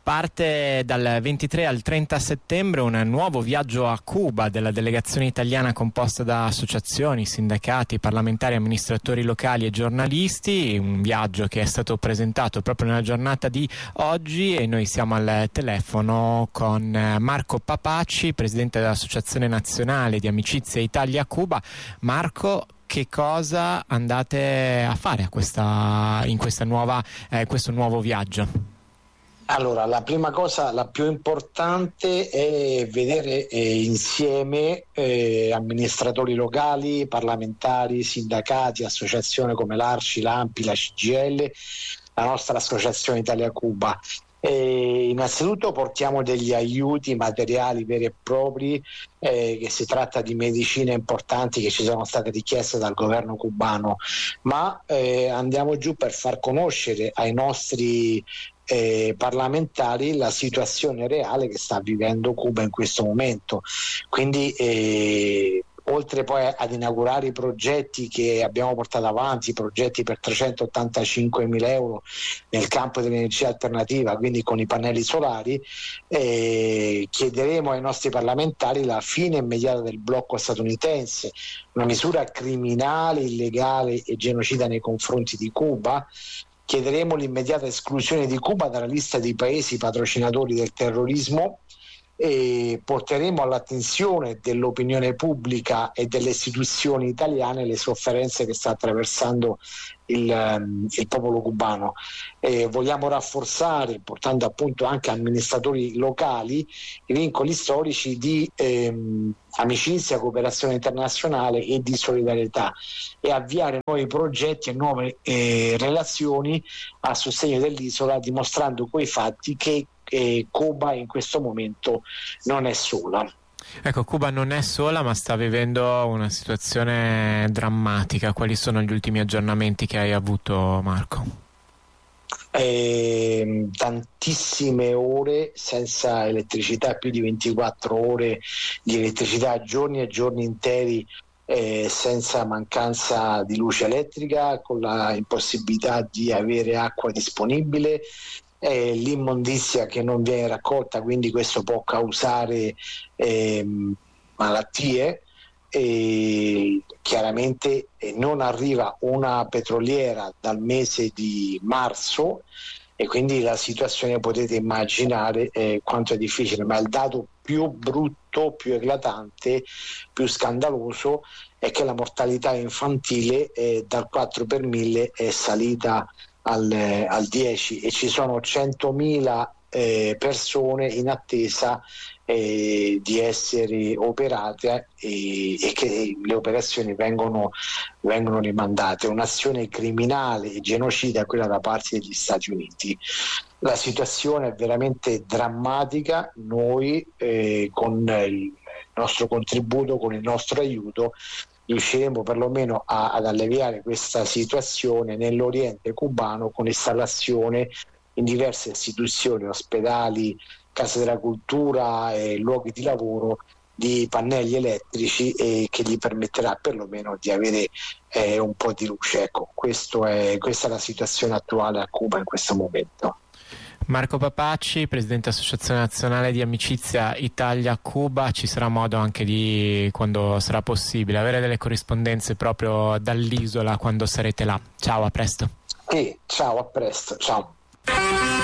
Parte dal 23 al 30 settembre un nuovo viaggio a Cuba della delegazione italiana composta da associazioni, sindacati, parlamentari, amministratori locali e giornalisti, un viaggio che è stato presentato proprio nella giornata di oggi, e noi siamo al telefono con Marco Papacci, presidente dell'Associazione Nazionale di Amicizia Italia-Cuba. Marco, che cosa andate a fare in questo nuovo viaggio? Allora, la prima cosa, la più importante, è vedere insieme amministratori locali, parlamentari, sindacati, associazioni come l'ARCI, l'ANPI, la CGIL, la nostra Associazione Italia-Cuba. Innanzitutto portiamo degli aiuti materiali veri e propri, che si tratta di medicine importanti che ci sono state richieste dal governo cubano, ma andiamo giù per far conoscere ai nostri parlamentari la situazione reale che sta vivendo Cuba in questo momento. Quindi oltre poi ad inaugurare i progetti che abbiamo portato avanti, progetti per 385.000 euro nel campo dell'energia alternativa, quindi con i pannelli solari, chiederemo ai nostri parlamentari la fine immediata del blocco statunitense, una misura criminale, illegale e genocida nei confronti di Cuba. Chiederemo l'immediata esclusione di Cuba dalla lista dei paesi patrocinatori del terrorismo e porteremo all'attenzione dell'opinione pubblica e delle istituzioni italiane le sofferenze che sta attraversando il popolo cubano. Vogliamo rafforzare, portando appunto anche amministratori locali, i vincoli storici di amicizia, cooperazione internazionale e di solidarietà, e avviare nuovi progetti e nuove relazioni a sostegno dell'isola, dimostrando coi fatti che Cuba in questo momento non è sola. Ecco, Cuba non è sola, ma sta vivendo una situazione drammatica. Quali sono gli ultimi aggiornamenti che hai avuto, Marco? Tantissime ore senza elettricità, più di 24 ore di elettricità, giorni e giorni interi senza mancanza di luce elettrica, con la impossibilità di avere acqua disponibile, l'immondizia che non viene raccolta, quindi questo può causare malattie. Chiaramente non arriva una petroliera dal mese di marzo, e quindi la situazione potete immaginare quanto è difficile, ma il dato più brutto, più eclatante, più scandaloso è che la mortalità infantile dal 4 per 1000 è salita al 10, e ci sono 100.000 persone in attesa di essere operate e che le operazioni vengono rimandate. Un'azione criminale e genocida quella da parte degli Stati Uniti. La situazione è veramente drammatica. Noi con il nostro contributo, con il nostro aiuto, riusciremo perlomeno ad alleviare questa situazione nell'Oriente cubano, con installazione in diverse istituzioni, ospedali, case della cultura e luoghi di lavoro di pannelli elettrici, che gli permetterà perlomeno di avere un po' di luce. Ecco, questa è la situazione attuale a Cuba in questo momento. Marco Papacci, presidente Associazione Nazionale di Amicizia Italia-Cuba. Ci sarà modo anche di, quando sarà possibile, avere delle corrispondenze proprio dall'isola quando sarete là. Ciao, a presto. Ciao, a presto, ciao.